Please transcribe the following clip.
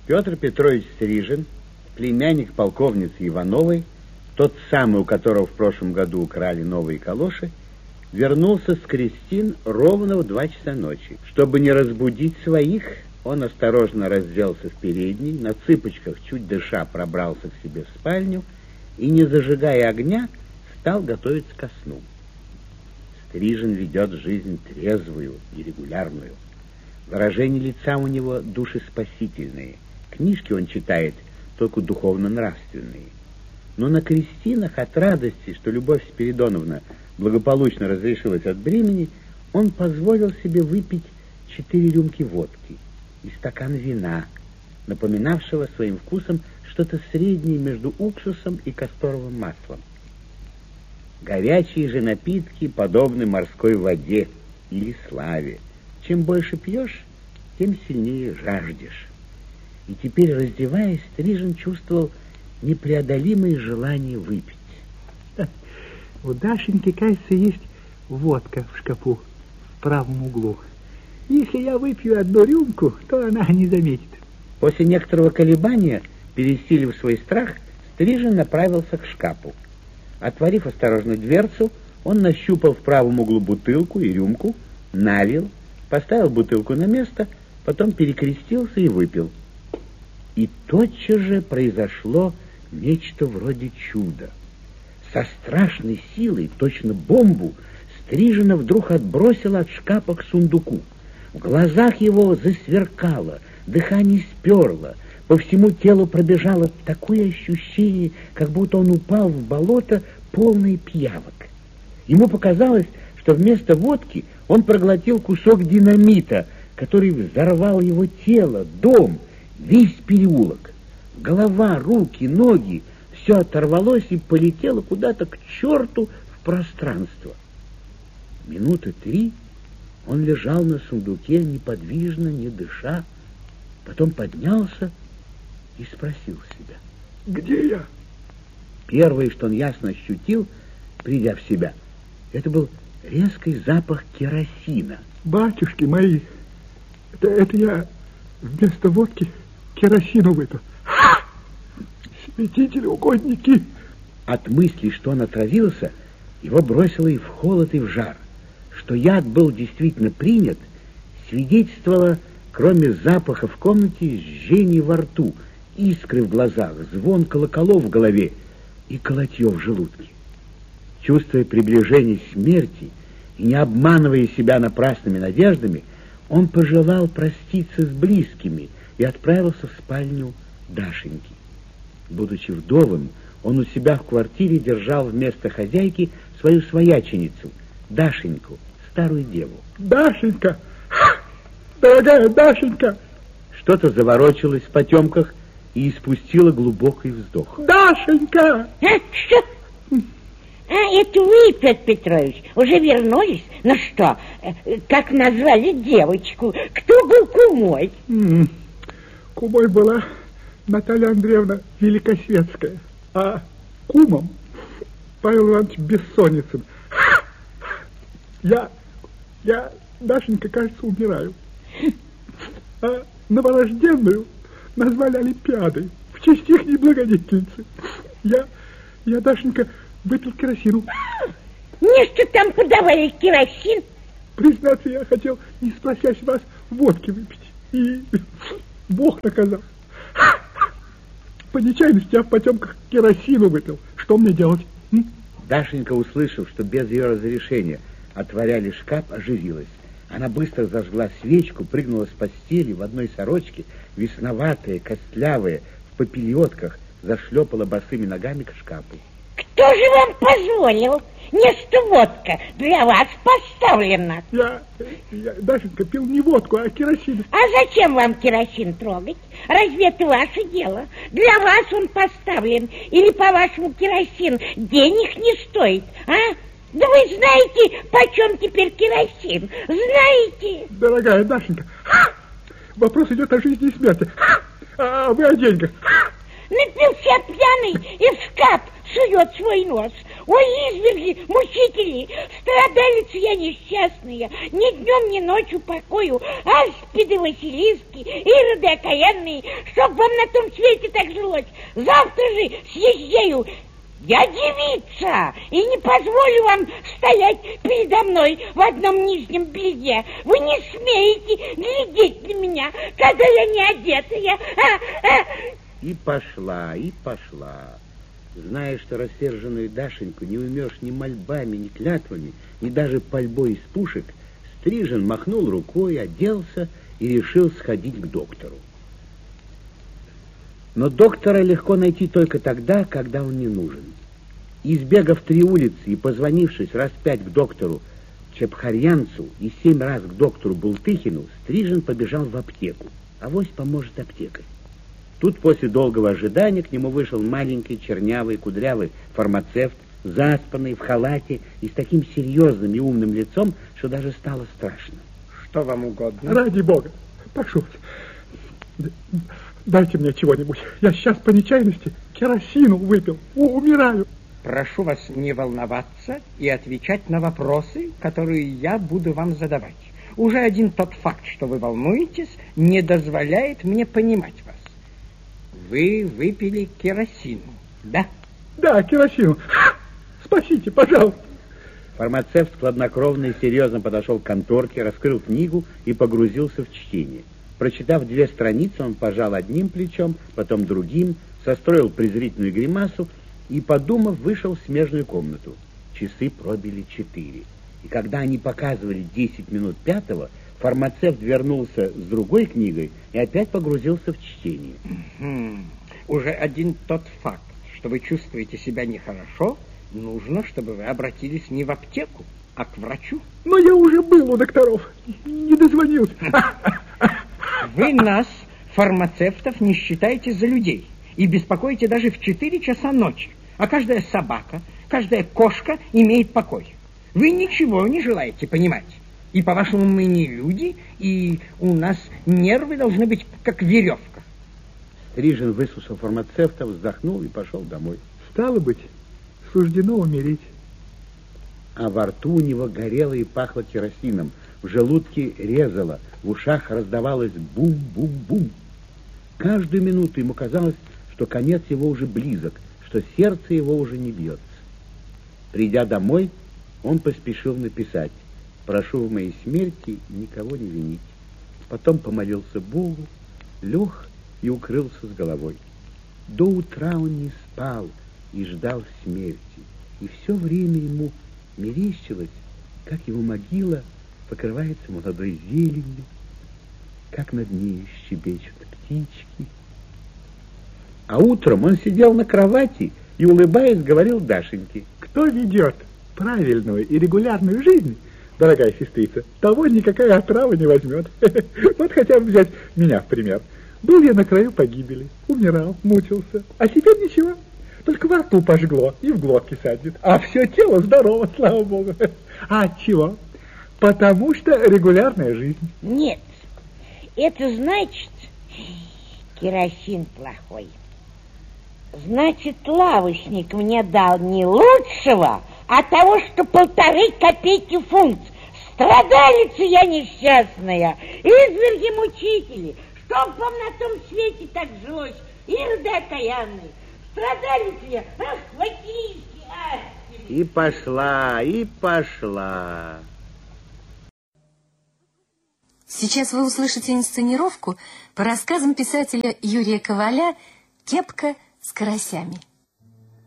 Петр Петрович Стрижин, племянник полковницы Ивановой, тот самый, у которого в прошлом году украли новые калоши, вернулся с крестин ровно в 2 часа ночи. Чтобы не разбудить своих, он осторожно разделся в передней, на цыпочках, чуть дыша, пробрался к себе в спальню и, не зажигая огня, стал готовиться ко сну. Стрижин ведет жизнь трезвую и регулярную. Выражение лица у него душеспасительные. Книжки он читает только духовно-нравственные. Но на крестинах от радости, что Любовь Спиридоновна благополучно разрешилась от бремени, он позволил себе выпить 4 рюмки водки и стакан вина, напоминавшего своим вкусом что-то среднее между уксусом и касторовым маслом. Горячие же напитки подобны морской воде или славе. Чем больше пьешь, тем сильнее жаждешь. И теперь, раздеваясь, Стрижин чувствовал непреодолимое желание выпить. У Дашеньки, кажется, есть водка в шкафу в правом углу. Если я выпью 1 рюмку, то она не заметит. После некоторого колебания, пересилив свой страх, Стрижин направился к шкафу. Отворив осторожно дверцу, он нащупал в правом углу бутылку и рюмку, налил, поставил бутылку на место, потом перекрестился и выпил. И тотчас же произошло нечто вроде чуда. Со страшной силой, точно бомбу, Стрижина вдруг отбросила от шкафа к сундуку. В глазах его засверкало, дыхание сперло, по всему телу пробежало такое ощущение, как будто он упал в болото, полное пиявок. Ему показалось, что вместо водки он проглотил кусок динамита, который взорвал его тело, дом, весь переулок. Голова, руки, ноги — все оторвалось и полетело куда-то к черту в пространство. Минуты 3 он лежал на сундуке неподвижно, не дыша, потом поднялся и спросил себя: где я? Первое, что он ясно ощутил, придя в себя, это был резкий запах керосина. Батюшки мои, это я вместо водки керосину выпил. Святители, угодники! От мысли, что он отравился, его бросило и в холод, и в жар. Что яд был действительно принят, свидетельствовало, кроме запаха в комнате, жжение во рту, искры в глазах, звон колоколов в голове и колотье в желудке. Чувствуя приближение смерти и не обманывая себя напрасными надеждами, он пожелал проститься с близкими и отправился в спальню Дашеньки. Будучи вдовым, он у себя в квартире держал вместо хозяйки свою свояченицу, Дашеньку, старую деву. Дашенька! Дорогая Дашенька! Что-то заворочилось в потемках и испустило глубокий вздох. Дашенька! Что? Это вы, Петр Петрович, уже вернулись? Ну что, как назвали девочку? Кто был кумой? Кумой была Наталья Андреевна Великосветская, а кумом Павел Иванович Бессонницын. Я, Дашенька, кажется, умираю. А новорожденную назвали Олимпиадой в честь ихней благодетельницы. Я, Дашенька, выпил керосину. Мне что там подавали керосин? Признаться, я хотел, не спросясь вас, водки выпить. И Бог наказал. По нечаянности я в потемках керосину выпил. Что мне делать? Дашенька, услышав, что без ее разрешения отворяли шкаф, оживилась. Она быстро зажгла свечку, прыгнула с постели в одной сорочке, весноватая, костлявая, в попельотках, зашлепала босыми ногами к шкафу. Кто же вам позволил? Не что водка для вас поставлена. Я, Дашенька, пил не водку, а керосин. А зачем вам керосин трогать? Разве это ваше дело? Для вас он поставлен. Или, по-вашему, керосин денег не стоит, а? Да вы знаете, почем теперь керосин? Знаете? Дорогая Дашенька, вопрос идет о жизни и смерти. А вы о деньгах. Напился пьяный и в шкаф сует свой нос. Ой, изверги, мучители, страдалица я несчастная, ни днем, ни ночью покою, аспиды, василиски, ироды окаянные, чтоб вам на том свете так жилось. Завтра же съезжаю. Я девица, и не позволю вам стоять передо мной в одном нижнем белье. Вы не смеете глядеть на меня, когда я не одетая. И пошла, и пошла. Зная, что рассерженную Дашеньку не умешь ни мольбами, ни клятвами, ни даже пальбой из пушек, Стрижен махнул рукой, оделся и решил сходить к доктору. Но доктора легко найти только тогда, когда он не нужен. Избегав 3 улицы и позвонившись раз 5 к доктору Чепхарьянцу и 7 раз к доктору Бултыхину, Стрижен побежал в аптеку. Авось поможет аптекарь. Тут после долгого ожидания к нему вышел маленький, чернявый, кудрявый фармацевт, заспанный, в халате и с таким серьезным и умным лицом, что даже стало страшно. Что вам угодно? Ради бога, прошу вас, дайте мне чего-нибудь. Я сейчас по нечаянности керосину выпил, умираю. Прошу вас не волноваться и отвечать на вопросы, которые я буду вам задавать. Уже один тот факт, что вы волнуетесь, не дозволяет мне понимать вас. Вы выпили керосину, да? Да, керосину. Спасите, пожалуйста. Фармацевт хладнокровно и серьезно подошел к конторке, раскрыл книгу и погрузился в чтение. Прочитав 2 страницы, он пожал одним плечом, потом другим, состроил презрительную гримасу и, подумав, вышел в смежную комнату. Часы пробили 4. И когда они показывали 10 минут 5-го, фармацевт вернулся с другой книгой и опять погрузился в чтение. Уже один тот факт, что вы чувствуете себя нехорошо, нужно, чтобы вы обратились не в аптеку, а к врачу. Но я уже был у докторов, не дозвонился. Вы нас, фармацевтов, не считаете за людей и беспокоите даже в 4 часа ночи, а каждая собака, каждая кошка имеет покой. Вы ничего не желаете понимать. И, по-вашему, мы не люди, и у нас нервы должны быть как веревка. Стрижен выслушал фармацевта, вздохнул и пошел домой. Стало быть, суждено умереть. А во рту у него горело и пахло керосином, в желудке резало, в ушах раздавалось бум-бум-бум. Каждую минуту ему казалось, что конец его уже близок, что сердце его уже не бьется. Придя домой, он поспешил написать: «Прошу в моей смерти никого не винить». Потом помолился Богу, лег и укрылся с головой. До утра он не спал и ждал смерти, и все время ему мерещилось, как его могила покрывается молодой зеленью, как над ней щебечут птички. А утром он сидел на кровати и, улыбаясь, говорил Дашеньке: кто ведет правильную и регулярную жизнь, дорогая сестрица, того никакая отрава не возьмет. Вот хотя бы взять меня в пример. Был я на краю погибели, умирал, мучился, а теперь ничего. Только во рту пожгло и в глотке садит, а все тело здорово, слава богу. А от чего? Потому что регулярная жизнь. Нет, это значит, керосин плохой. Значит, лавочник мне дал не лучшего, а того, что 1,5 копейки фунт. Страдалица я несчастная, изверги-мучители, чтоб вам на том свете так жилось, ироды окаянные. Страдалица я, ах, василиски, ах. И пошла, и пошла. Сейчас вы услышите инсценировку по рассказам писателя Юрия Коваля «Кепка с карасями».